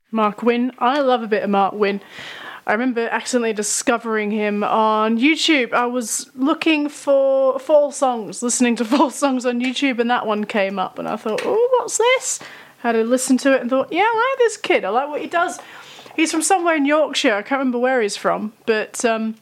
Mark Wynne. I love a bit of Mark Wynne. I remember accidentally discovering him on YouTube. I was looking for fall songs, listening to fall songs on YouTube, and that one came up, and I thought, oh, what's this? Had to listen to it and thought, yeah, I like this kid. I like what he does. He's from somewhere in Yorkshire. I can't remember where he's from, but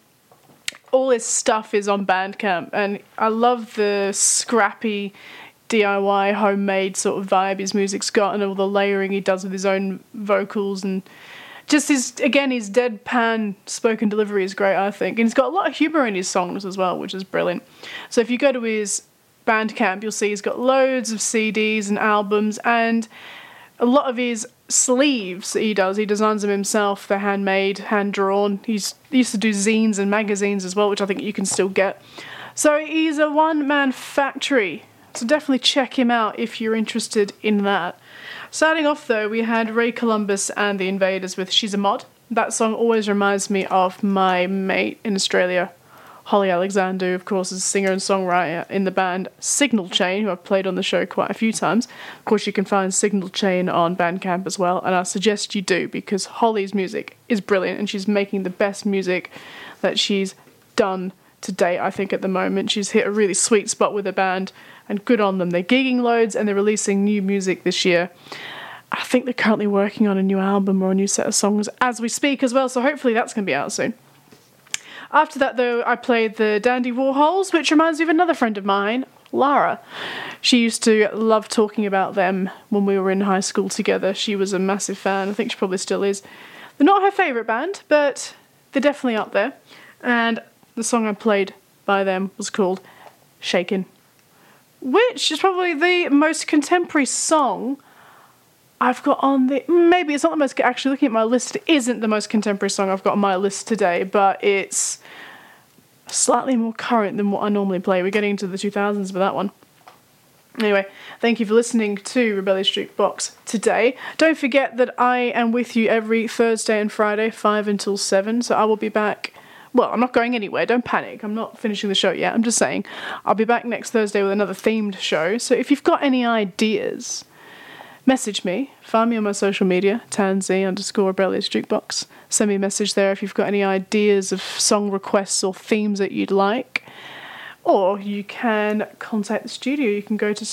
all his stuff is on Bandcamp, and I love the scrappy DIY homemade sort of vibe his music's got, and all the layering he does with his own vocals, and just his deadpan spoken delivery is great, I think. And he's got a lot of humour in his songs as well, which is brilliant. So if you go to his Bandcamp, you'll see he's got loads of CDs and albums, and a lot of his sleeves that he designs them himself. They're handmade, hand-drawn. He used to do zines and magazines as well, which I think you can still get. So he's a one-man factory. So definitely check him out if you're interested in that. Starting off though, we had Ray Columbus and the Invaders with She's a Mod. That song always reminds me of my mate in Australia, Holly Alexander, who of course is a singer and songwriter in the band Signal Chain, who I've played on the show quite a few times. Of course you can find Signal Chain on Bandcamp as well, and I suggest you do, because Holly's music is brilliant and she's making the best music that she's done to date, I think, at the moment. She's hit a really sweet spot with the band, and good on them. They're gigging loads and they're releasing new music this year. I think they're currently working on a new album or a new set of songs as we speak as well, so hopefully that's going to be out soon. After that, though, I played the Dandy Warhols, which reminds me of another friend of mine, Lara. She used to love talking about them when we were in high school together. She was a massive fan. I think she probably still is. They're not her favourite band, but they're definitely up there. And the song I played by them was called Shakin', which is probably the most contemporary song I've got on the... Maybe it's not the most... Actually, looking at my list, it isn't the most contemporary song I've got on my list today, but it's slightly more current than what I normally play. We're getting into the 2000s with that one. Anyway, thank you for listening to Rebellious Jukebox today. Don't forget that I am with you every Thursday and Friday, 5 until 7, so I will be back... Well, I'm not going anywhere, don't panic. I'm not finishing the show yet. I'm just saying I'll be back next Thursday with another themed show. So if you've got any ideas, message me. Find me on my social media, Tansy_Rebellious Jukebox. Send me a message there if you've got any ideas of song requests or themes that you'd like. Or you can contact the studio. You can go to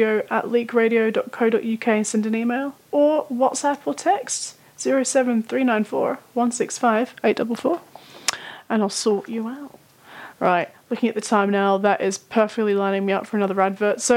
studio@leakradio.co.uk and send an email. Or WhatsApp or text 07394 165 844. And I'll sort you out. Right, looking at the time now, that is perfectly lining me up for another advert. So